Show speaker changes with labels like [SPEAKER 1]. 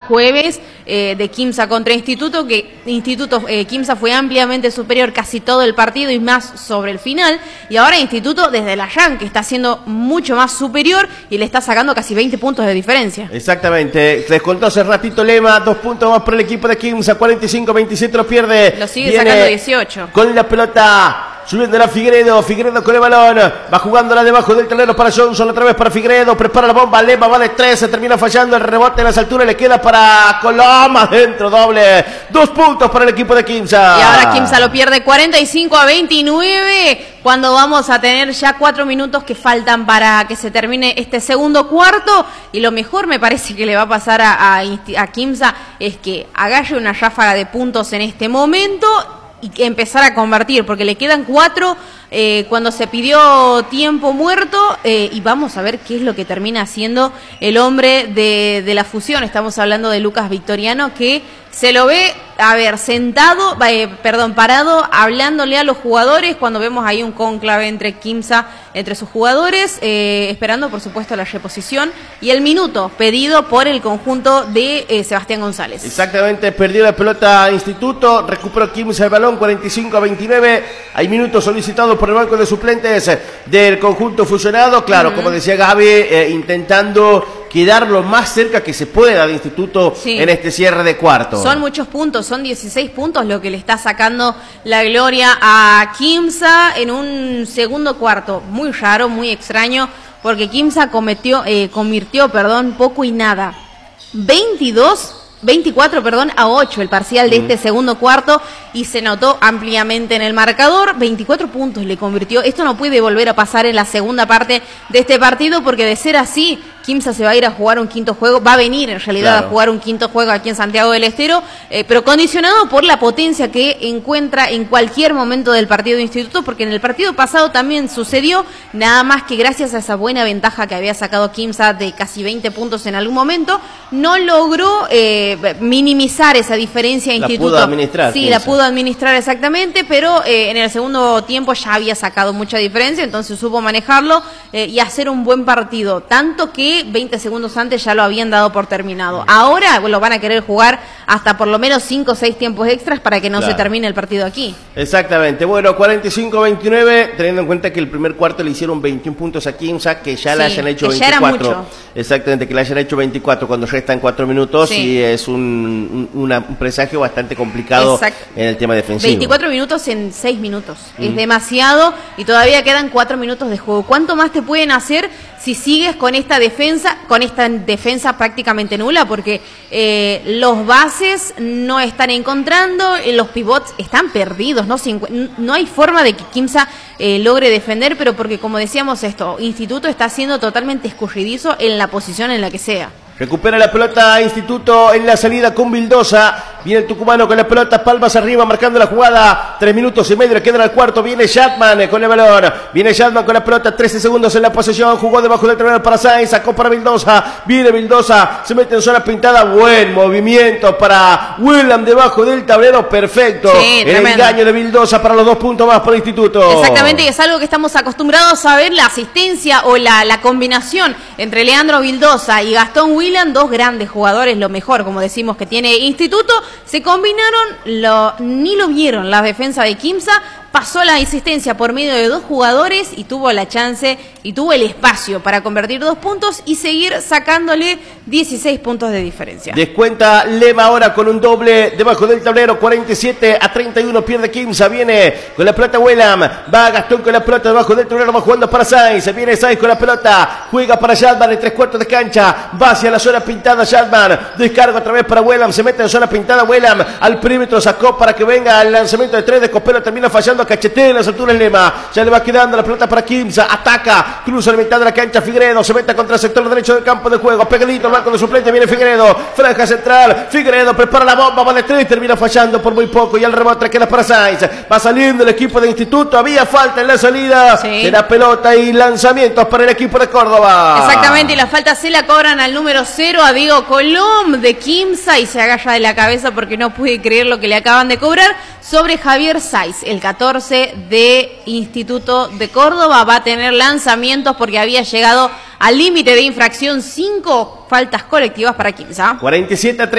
[SPEAKER 1] jueves de Quimsa contra Instituto, que Quimsa fue ampliamente superior casi todo el partido y más sobre el final, y ahora Instituto desde la que está siendo mucho más superior y le está sacando casi 20 puntos de diferencia.
[SPEAKER 2] Exactamente, descontó hace ratito Lema, 2 puntos más por el equipo de Quimsa, 45-27 lo pierde.
[SPEAKER 1] Lo sigue sacando 18.
[SPEAKER 2] Con la pelota subiendo a Figueredo con el balón, va jugándola debajo del tablero para Johnson, otra vez para Figueredo, prepara la bomba, Lema va de 3, se termina fallando el rebote en las alturas, le queda para Coloma, dentro doble, 2 puntos para el equipo de Quimsa.
[SPEAKER 1] Y ahora Quimsa lo pierde 45-29, cuando vamos a tener ya 4 minutos que faltan para que se termine este segundo cuarto, y lo mejor me parece que le va a pasar a Quimsa es que agalle una ráfaga de puntos en este momento y empezar a convertir, porque le quedan 4 cuando se pidió tiempo muerto, y vamos a ver qué es lo que termina haciendo el hombre de la fusión. Estamos hablando de Lucas Victoriano, que se lo ve, parado, hablándole a los jugadores, cuando vemos ahí un cónclave entre Quimsa, entre sus jugadores, esperando por supuesto la reposición y el minuto pedido por el conjunto de Sebastián González.
[SPEAKER 2] Exactamente, perdió la pelota Instituto, recuperó Quimsa el balón, 45-29, hay minutos solicitados por el banco de suplentes del conjunto fusionado, claro, como decía Gaby, intentando quedar lo más cerca que se pueda de Instituto en este cierre de cuarto.
[SPEAKER 1] Son muchos puntos, son 16 puntos lo que le está sacando la gloria a Quimsa en un segundo cuarto. Muy raro, muy extraño, porque Quimsa convirtió poco y nada. 24 a 8 el parcial de este segundo cuarto, y se notó ampliamente en el marcador. 24 puntos le convirtió. Esto no puede volver a pasar en la segunda parte de este partido, porque de ser así, Quimsa se va a ir a jugar un quinto juego, va a venir en realidad a jugar un quinto juego aquí en Santiago del Estero, pero condicionado por la potencia que encuentra en cualquier momento del partido de Instituto, porque en el partido pasado también sucedió, nada más que gracias a esa buena ventaja que había sacado Quimsa de casi 20 puntos en algún momento, no logró minimizar esa diferencia. Instituto
[SPEAKER 2] la pudo administrar.
[SPEAKER 1] Sí, la pudo administrar exactamente, pero en el segundo tiempo ya había sacado mucha diferencia, entonces supo manejarlo y hacer un buen partido, tanto que 20 segundos antes ya lo habían dado por terminado. Ahora lo van a querer jugar hasta por lo menos 5 o 6 tiempos extras para que no se termine el partido aquí.
[SPEAKER 2] Exactamente. Bueno, 45-29, teniendo en cuenta que el primer cuarto le hicieron 21 puntos a Quimsa, que ya le hayan hecho 24.
[SPEAKER 1] Ya era mucho.
[SPEAKER 2] Exactamente, que le hayan hecho 24 cuando restan 4 minutos, y es un presagio bastante complicado en el tema defensivo. 24
[SPEAKER 1] minutos en 6 minutos. Es demasiado, y todavía quedan 4 minutos de juego. ¿Cuánto más te pueden hacer si sigues con esta defensa prácticamente nula? Porque los bases no están encontrando, los pivots están perdidos, no hay forma de que Quimsa logre defender, pero porque, como decíamos, Instituto está siendo totalmente escurridizo en la posición en la que sea.
[SPEAKER 2] Recupera la pelota Instituto en la salida con Vildosa. Viene el tucumano con la pelota, palmas arriba, marcando la jugada. 3 minutos y medio le quedan al cuarto. Viene Shatman con el balón. Viene Shatman con la pelota, 13 segundos en la posesión. Jugó debajo del terreno para Sainz, sacó para Vildosa. Viene Vildosa, se mete en zona pintada. Buen movimiento para William debajo del tablero. Perfecto. El engaño de Vildosa para los 2 puntos más por Instituto.
[SPEAKER 1] Exactamente, y es algo que estamos acostumbrados a ver, la asistencia o la combinación entre Leandro Vildosa y Gastón William, 2 grandes jugadores, lo mejor, como decimos, que tiene Instituto. Se combinaron, ni lo vieron la defensa de Quimsa, pasó la asistencia por medio de 2 jugadores y tuvo la chance y tuvo el espacio para convertir 2 puntos y seguir sacándole 16 puntos de diferencia.
[SPEAKER 2] Descuenta Lema ahora con un doble debajo del tablero, 47-31, pierde Quimsa, viene con la pelota William, va Gastón con la pelota debajo del tablero, va jugando para Sainz, viene Sainz con la pelota, juega para Shatman en 3/4 de cancha, va hacia la zona pintada Shatman, descarga otra vez para William, se mete en zona pintada William, al perímetro sacó para que venga el lanzamiento de 3 de Copelo, termina fallando, cachetea en las alturas Lema, ya le va quedando la pelota para Quimsa, ataca, cruza la mitad de la cancha Figueredo, se mete contra el sector derecho del campo de juego, pegadito al banco de suplente, viene Figueredo, franja central, Figueredo prepara la bomba, va de 3, termina fallando por muy poco, y el rebote queda para Sainz, va saliendo el equipo de Instituto, había falta en la salida de la pelota y lanzamientos para el equipo de Córdoba.
[SPEAKER 1] Exactamente, y la falta se la cobran al número 0, a Diego Colom de Quimsa, y se agarra de la cabeza porque no puede creer lo que le acaban de cobrar sobre Javier Saiz, el 14 de Instituto de Córdoba. Va a tener lanzamientos porque había llegado al límite de infracción, 5 faltas colectivas para Quimsa.
[SPEAKER 2] 47-30.